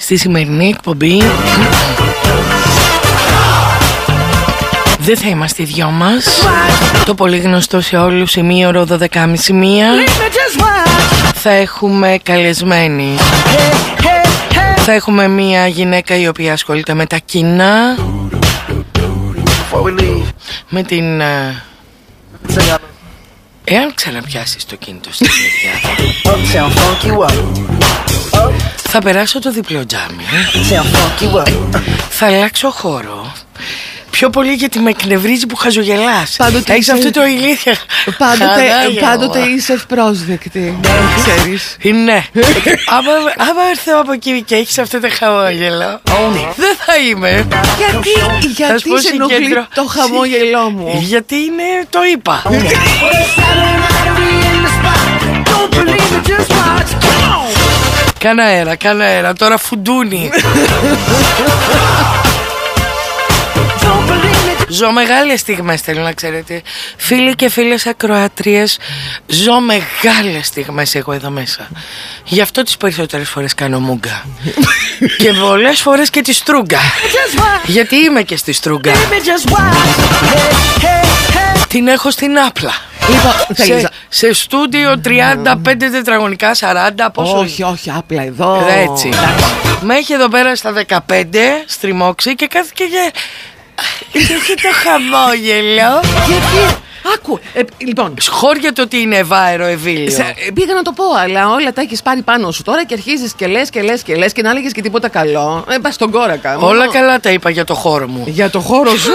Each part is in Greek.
Στη σημερινή εκπομπή δεν θα είμαστε οι δυο μας. Το πολύ γνωστό σε όλους ημίωρο 12.30 μία. Θα έχουμε καλεσμένη. Θα έχουμε μια γυναίκα η οποία ασχολείται με τα κοινά, με την... Εάν ξαναπιάσεις το κινητό στην παιδιά, θα περάσω το διπλό τζάμι. Θα αλλάξω χώρο. Πιο πολύ γιατί με εκνευρίζει που χαζογελάς. Έχεις αυτό το ηλίθεια. Πάντοτε είσαι ευπρόσδεκτη. Ξέρεις. Ναι. Άμα έρθω από εκεί και έχεις αυτό το χαμόγελο, δεν θα είμαι. Γιατί σε ενοχλεί το χαμόγελό μου? Γιατί είναι, το είπα. Κάνα αέρα, τώρα φουντούνι. Ζω μεγάλες στιγμές, θέλω να ξέρετε. Φίλοι και φίλες ακροατρίες, ζω μεγάλες στιγμές εγώ εδώ μέσα. Γι' αυτό τις περισσότερες φορές κάνω μούγκα. Και πολλές φορές και τη στρούγκα. Γιατί είμαι και στη στρούγκα. Την έχω στην άπλα. Λοιπόν, σε στούντιο 35 τετραγωνικά, 40, πόσο? Όχι, άπλα εδώ. Έτσι. Με έχει εδώ πέρα στα 15 στριμώξει και κάθε και έχει το χαμόγελο. Γιατί? Άκου, λοιπόν. Σχόρια το ότι είναι ευάερο ευήλιο. Πήγα να το πω, αλλά όλα τα έχεις πάρει πάνω σου τώρα και αρχίζεις και λες και να έλεγες και τίποτα καλό. Πας στον κόρακα. Όλα καλά τα είπα για το χώρο μου. Για το χώρο σου.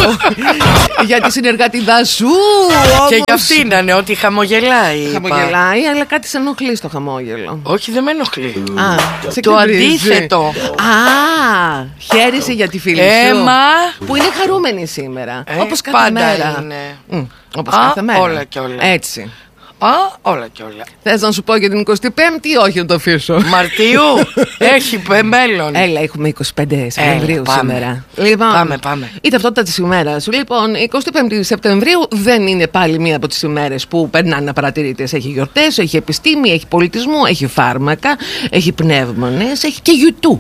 Για τη συνεργατιδά σου. Και για αυτή να είναι ότι χαμογελάει. Χαμογελάει, αλλά κάτι σε ενοχλεί στο χαμόγελο. Όχι, δεν με ενοχλεί. Το αντίθετο. Χαίρεσαι για τη φίλη σου που είναι χαρούμενη σήμερα. Όπως κάθε μέρα. Όπως κάθε μέρα. Όλα και όλα. Έτσι. Όλα και όλα. Θες να σου πω για την 25η ή όχι να το αφήσω? Μαρτίου έχει μέλλον. Έλα, έχουμε 25 Σεπτεμβρίου σήμερα. Λοιπόν, πάμε. Η ταυτότητα της ημέρας. Λοιπόν, 25η Σεπτεμβρίου δεν είναι πάλι μία από τις ημέρες που περνάνε απαρατηρητές. Έχει γιορτές, έχει επιστήμη, έχει πολιτισμό, έχει φάρμακα, έχει πνεύμονες, έχει και YouTube.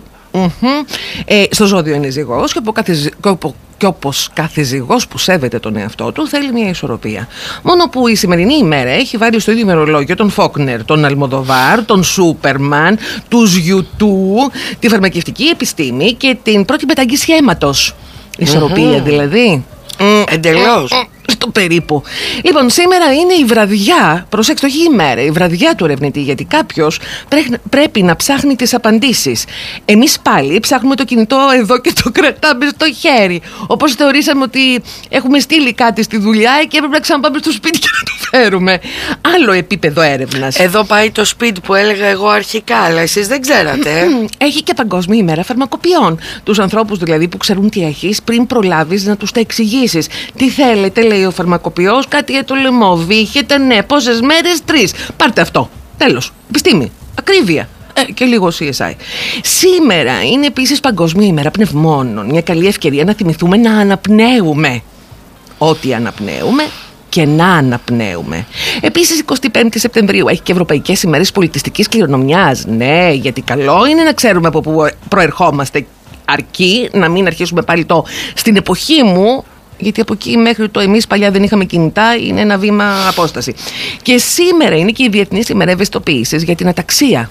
Στο ζώδιο είναι ζυγός και όπως κάθε ζυγός που σέβεται τον εαυτό του θέλει μια ισορροπία. Μόνο που η σημερινή ημέρα έχει βάλει στο ίδιο ημερολόγιο τον Φόκνερ, τον Αλμοδοβάρ, τον Σούπερμαν, τους YouTube, τη φαρμακευτική επιστήμη και την πρώτη μεταγγίση αίματος. Ισορροπία δηλαδή. Εντελώς. Στο περίπου. Λοιπόν, σήμερα είναι η βραδιά, προσέξτε, όχι η ημέρα, η βραδιά του ερευνητή, γιατί κάποιος πρέπει να ψάχνει τις απαντήσεις. Εμείς πάλι ψάχνουμε το κινητό εδώ και το κρατάμε στο χέρι. Όπως θεωρήσαμε ότι έχουμε στείλει κάτι στη δουλειά και έπρεπε να ξαναπάμε στο σπίτι και να το φέρουμε. Άλλο επίπεδο έρευνας. Εδώ πάει το σπίτι που έλεγα εγώ αρχικά, αλλά εσείς δεν ξέρατε. Έχει και Παγκόσμια ημέρα φαρμακοποιών. Τους ανθρώπους δηλαδή που ξέρουν τι έχεις πριν προλάβεις να τους τα εξηγήσεις. Τι θέλετε, λέει ο φαρμακοποιός, κάτι για το λαιμό. Είχετε, ναι, πόσες μέρες? 3. Πάρτε αυτό. Τέλος. Επιστήμη. Ακρίβεια. Και λίγο CSI. Σήμερα είναι επίσης Παγκόσμια ημέρα πνευμόνων. Μια καλή ευκαιρία να θυμηθούμε να αναπνέουμε. Ό,τι αναπνέουμε και να αναπνέουμε. Επίσης 25 Σεπτεμβρίου έχει και Ευρωπαϊκές ημέρες πολιτιστικής κληρονομιάς. Ναι, γιατί καλό είναι να ξέρουμε από πού προερχόμαστε, αρκεί να μην αρχίσουμε πάλι το στην εποχή μου. Γιατί από εκεί μέχρι το εμείς παλιά δεν είχαμε κινητά, είναι ένα βήμα απόσταση. Και σήμερα είναι και η Διεθνής ημέρα ευαισθητοποίησης για την αταξία.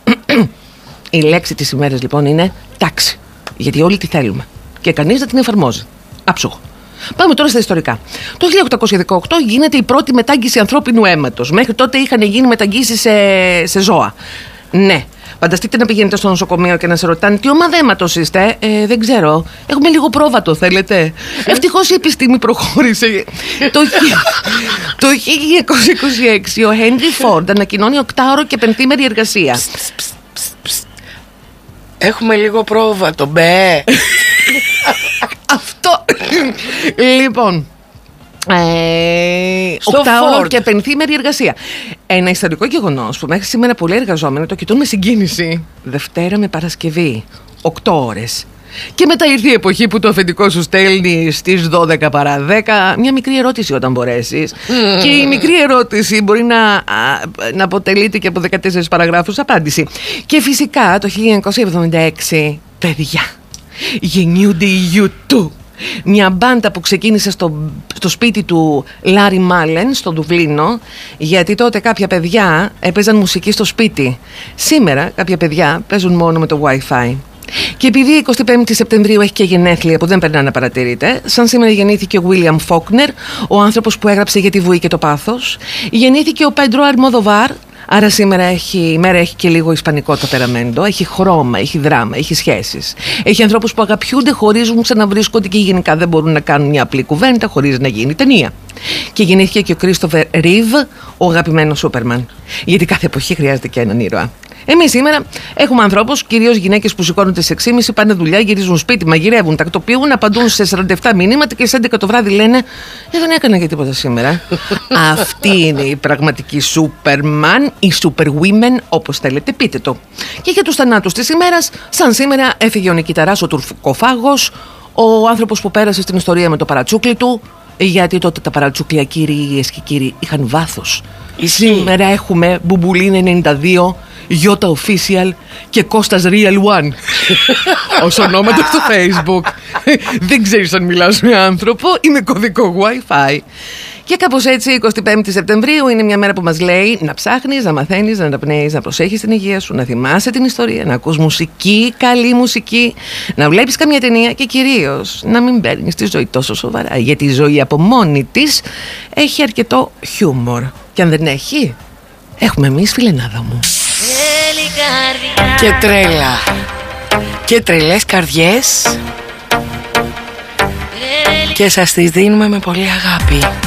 Η λέξη της ημέρας λοιπόν είναι τάξη. Γιατί όλοι τη θέλουμε. Και κανείς δεν την εφαρμόζει. Άψογο. Πάμε τώρα στα ιστορικά. Το 1818 γίνεται η πρώτη μετάγγιση ανθρώπινου αίματος. Μέχρι τότε είχαν γίνει μεταγγίσεις σε ζώα. Ναι. Φανταστείτε να πηγαίνετε στο νοσοκομείο και να σε ρωτάνε τι ομάδα αίματος είστε. Δεν ξέρω. Έχουμε λίγο πρόβατο, θέλετε? Ευτυχώς η επιστήμη προχώρησε. Το 1926 ο Χένρι Φόρντ ανακοινώνει 8ωρο και 5ημερη εργασία. Έχουμε λίγο πρόβατο, μπε. Αυτό. Λοιπόν, 8ωρο και 5ημερη εργασία. Ένα ιστορικό γεγονός που μέχρι σήμερα πολλοί εργαζόμενοι το κοιτούν με συγκίνηση. Δευτέρα με Παρασκευή 8 ώρες. Και μετά ήρθε η εποχή που το αφεντικό σου στέλνει στις 12 παρά 10 μια μικρή ερώτηση όταν μπορέσεις. Και η μικρή ερώτηση μπορεί να αποτελείται και από 14 παραγράφους απάντηση. Και φυσικά το 1976, παιδιά, γεννιούνται οι U2. Μια μπάντα που ξεκίνησε στο σπίτι του Λάρι Μάλεν στο Δουβλίνο, γιατί τότε κάποια παιδιά έπαιζαν μουσική στο σπίτι. Σήμερα κάποια παιδιά παίζουν μόνο με το Wi-Fi. Και επειδή 25 Σεπτεμβρίου έχει και γενέθλια που δεν περνά να παρατηρείτε, σαν σήμερα γεννήθηκε ο William Faulkner, ο άνθρωπος που έγραψε για τη βουή και το πάθος. Γεννήθηκε ο Πέντρο Αλμόδοβαρ. Άρα σήμερα η μέρα έχει και λίγο ισπανικό ταπεραμέντο. Έχει χρώμα, έχει δράμα, έχει σχέσεις. Έχει ανθρώπους που αγαπιούνται, χωρίζουν, ξαναβρίσκονται και γενικά δεν μπορούν να κάνουν μια απλή κουβέντα χωρίς να γίνει ταινία. Και γεννήθηκε και ο Κρίστοφερ Ρίβ, ο αγαπημένος Σούπερμαν. Γιατί κάθε εποχή χρειάζεται και έναν ήρωα. Εμείς σήμερα έχουμε ανθρώπους, κυρίως γυναίκες που σηκώνονται στις 6.30, πάνε δουλειά, γυρίζουν σπίτι, μαγειρεύουν, τακτοποιούν, απαντούν σε 47 μηνύματα και στις 11 το βράδυ λένε δεν έκανα και τίποτα σήμερα. Αυτή είναι η πραγματική Σούπερμαν, η Superwomen, όπως θέλετε πείτε το. Και για τους θανάτους της ημέρας, σαν σήμερα έφυγε ο Νικηταράς, ο τουρκοφάγος, ο άνθρωπος που πέρασε στην ιστορία με το παρατσούκλι του. Γιατί τότε τα παρατσούκλια, κυρίες και κύριοι, είχαν βάθος. Σήμερα έχουμε Μπουμπουλίν 92, Γιώτα Official και Κώστας Real One ως ονόματα στο Facebook. Δεν ξέρεις αν μιλάς με άνθρωπο ή με κωδικό Wi-Fi. Και κάπως έτσι, 25 Σεπτεμβρίου είναι μια μέρα που μας λέει να ψάχνεις, να μαθαίνεις, να αναπνέεις, να προσέχεις την υγεία σου, να θυμάσαι την ιστορία, να ακούς μουσική, καλή μουσική, να βλέπεις καμιά ταινία και κυρίως να μην παίρνεις τη ζωή τόσο σοβαρά. Γιατί η ζωή από μόνη της έχει αρκετό χιούμορ. Και αν δεν έχει, έχουμε εμείς, φιλενάδα μου. Και τρέλα. Και τρελές καρδιές. Και σας τις δίνουμε με πολύ αγάπη.